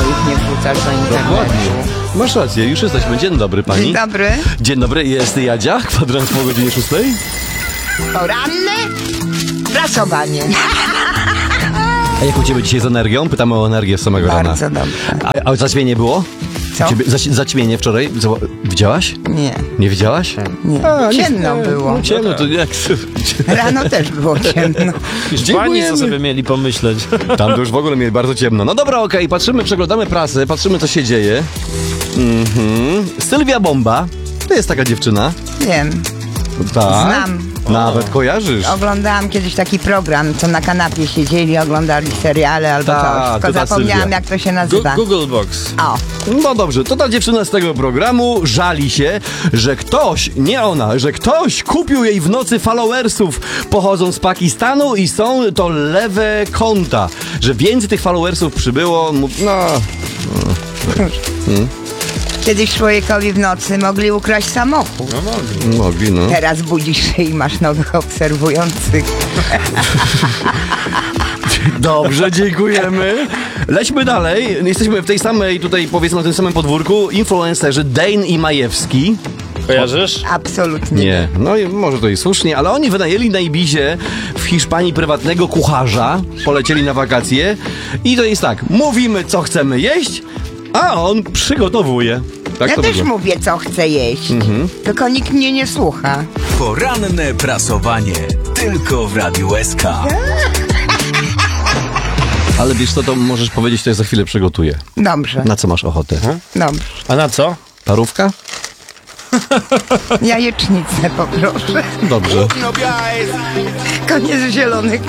ich nie wrzucasz do internetu. Dokładnie. Masz rację, już jesteśmy. Dzień dobry, pani. Dzień dobry. Dzień dobry, jest Jadzia, kwadrans po godzinie 6. Poranne prasowanie. A jak u ciebie dzisiaj z energią? Pytamy o energię z samego rana. Bardzo dobrze. A zaćmienie było? Co? U ciebie zaćmienie wczoraj? Widziałaś? Nie, Nie widziałaś? nie. Ciemno było. No ciemno, to jak... Rano też było ciemno. Pani co sobie mieli pomyśleć. Tam to już w ogóle mieli bardzo ciemno. No dobra, okej, patrzymy, przeglądamy prasę, patrzymy co się dzieje. Sylwia Bomba, to jest taka dziewczyna. Wiem, Tak. znam. Nawet kojarzysz. Oglądałam kiedyś taki program, co na kanapie siedzieli, oglądali seriale albo Ta, coś. to Tylko ta zapomniałam, Sylwia. jak to się nazywa. Google Box. O, No dobrze, to ta dziewczyna z tego programu żali się, że ktoś, nie ona, że ktoś kupił jej w nocy followersów, pochodzą z Pakistanu i są to lewe konta. Że więcej tych followersów przybyło, kiedyś człowiekowi w nocy mogli ukraść samochód. No mogli. mogli, no. Teraz budzisz się i masz nowych obserwujących. Dobrze, dziękujemy. Lećmy dalej. Jesteśmy w tej samej, tutaj powiedzmy na tym samym podwórku, influencerzy Dane i Majewski. Kojarzysz? Absolutnie. Nie, no i może to i słusznie, ale oni wynajęli na Ibizie w Hiszpanii prywatnego kucharza, polecieli na wakacje i to jest tak, mówimy co chcemy jeść, a on przygotowuje. Tak Ja to też wygląda. mówię, co chcę jeść. Tylko nikt mnie nie słucha. Poranne prasowanie. Tylko w Radiu SK. Ale wiesz co, to możesz powiedzieć, to ja za chwilę przygotuję. Dobrze, Na co masz ochotę? dobrze. A na co? Parówka? Jajecznicę poproszę. Dobrze. Koniec zielonych